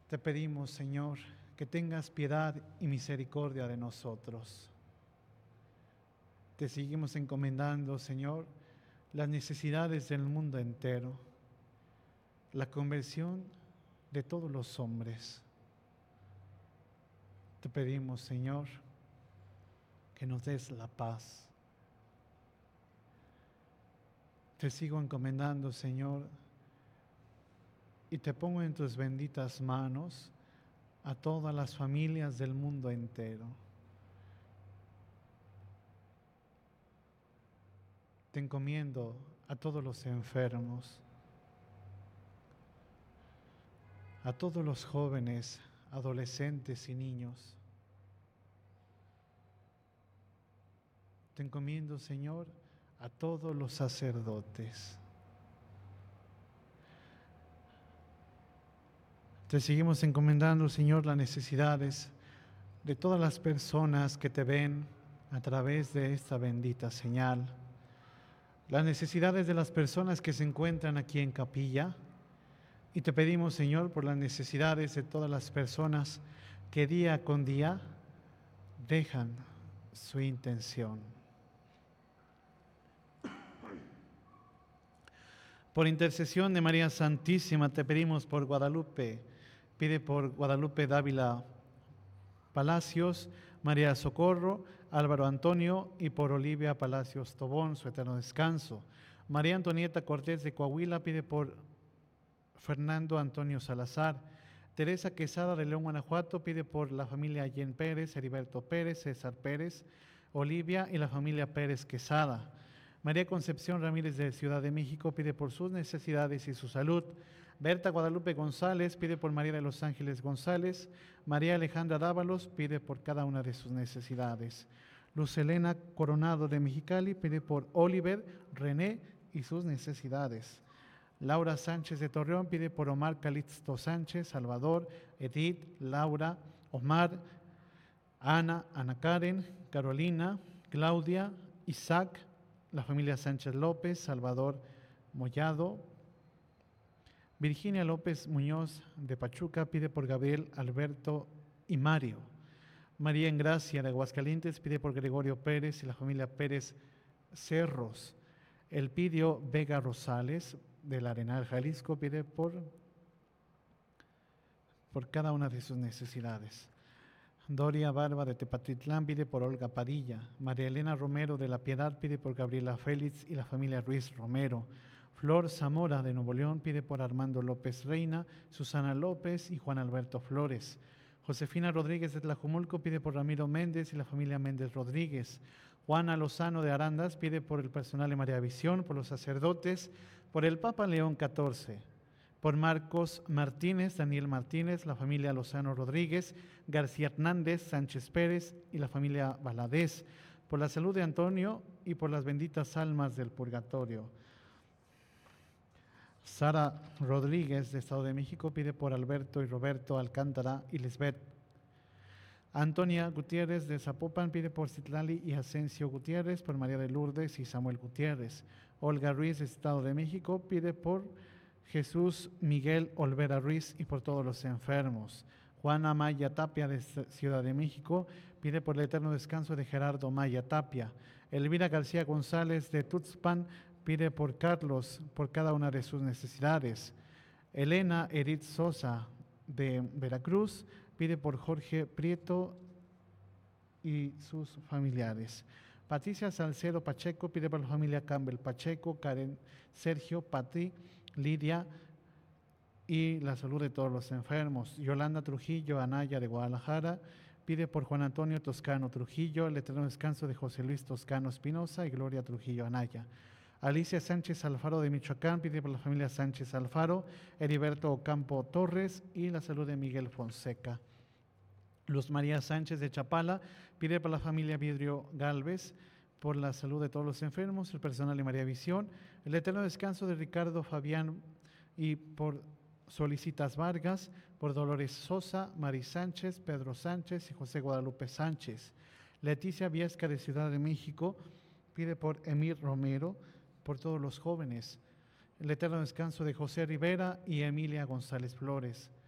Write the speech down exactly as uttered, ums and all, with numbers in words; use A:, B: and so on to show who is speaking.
A: Te pedimos, Señor, que tengas piedad y misericordia de nosotros. Te seguimos encomendando, Señor, las necesidades del mundo entero, la conversión de todos los hombres. Te pedimos, Señor, que nos des la paz. Te sigo encomendando, Señor, y te pongo en tus benditas manos a todas las familias del mundo entero. Te encomiendo a todos los enfermos, a todos los jóvenes, adolescentes y niños. Te encomiendo, Señor, a todos los sacerdotes. Te seguimos encomendando, Señor, las necesidades de todas las personas que te ven a través de esta bendita señal. Las necesidades de las personas que se encuentran aquí en capilla. Y te pedimos, Señor, por las necesidades de todas las personas que día con día dejan su intención. Por intercesión de María Santísima, te pedimos por Guadalupe. Pide por Guadalupe Dávila Palacios, María Socorro, Álvaro Antonio y por Olivia Palacios Tobón, su eterno descanso. María Antonieta Cortés de Coahuila pide por Fernando Antonio Salazar. Teresa Quesada de León, Guanajuato pide por la familia Allen Pérez, Heriberto Pérez, César Pérez, Olivia y la familia Pérez Quesada. María Concepción Ramírez de Ciudad de México pide por sus necesidades y su salud. Berta Guadalupe González pide por María de los Ángeles González. María Alejandra Dávalos pide por cada una de sus necesidades. Luz Elena Coronado de Mexicali pide por Oliver, René y sus necesidades. Laura Sánchez de Torreón pide por Omar Calixto Sánchez, Salvador, Edith, Laura, Omar, Ana, Ana Karen, Carolina, Claudia, Isaac, la familia Sánchez López, Salvador Mollado. Virginia López Muñoz de Pachuca pide por Gabriel, Alberto y Mario. María Engracia de Aguascalientes pide por Gregorio Pérez y la familia Pérez Cerros. Elpidio Vega Rosales del Arenal, Jalisco pide por, por cada una de sus necesidades. Doria Barba de Tepatitlán pide por Olga Padilla. María Elena Romero de La Piedad pide por Gabriela Félix y la familia Ruiz Romero. Flor Zamora de Nuevo León pide por Armando López Reina, Susana López y Juan Alberto Flores. Josefina Rodríguez de Tlajumulco pide por Ramiro Méndez y la familia Méndez Rodríguez. Juana Lozano de Arandas pide por el personal de María Visión, por los sacerdotes, por el Papa León catorce, por Marcos Martínez, Daniel Martínez, la familia Lozano Rodríguez, García Hernández, Sánchez Pérez y la familia Valadez, por la salud de Antonio y por las benditas almas del purgatorio. Sara Rodríguez de Estado de México pide por Alberto y Roberto Alcántara y Lisbeth. Antonia Gutiérrez de Zapopan pide por Citlali y Asensio Gutiérrez, por María de Lourdes y Samuel Gutiérrez. Olga Ruiz de Estado de México pide por Jesús Miguel Olvera Ruiz y por todos los enfermos. Juana Maya Tapia de Ciudad de México pide por el eterno descanso de Gerardo Maya Tapia. Elvira García González de Tuxpan pide por Carlos, por cada una de sus necesidades. Elena Edith Sosa de Veracruz pide por Jorge Prieto y sus familiares. Patricia Salcedo Pacheco pide por la familia Campbell Pacheco, Karen, Sergio, Patri, Lidia y la salud de todos los enfermos. Yolanda Trujillo Anaya de Guadalajara pide por Juan Antonio Toscano Trujillo, el eterno descanso de José Luis Toscano Espinosa y Gloria Trujillo Anaya. Alicia Sánchez Alfaro de Michoacán pide por la familia Sánchez Alfaro, Heriberto Ocampo Torres y la salud de Miguel Fonseca. Luz María Sánchez de Chapala pide por la familia Vidrio Galvez, por la salud de todos los enfermos, el personal de María Visión, el eterno descanso de Ricardo Fabián y por Solicitas Vargas, por Dolores Sosa, Mari Sánchez, Pedro Sánchez y José Guadalupe Sánchez. Leticia Viesca de Ciudad de México pide por Emir Romero, por todos los jóvenes, el eterno descanso de José Rivera y Emilia González Flores.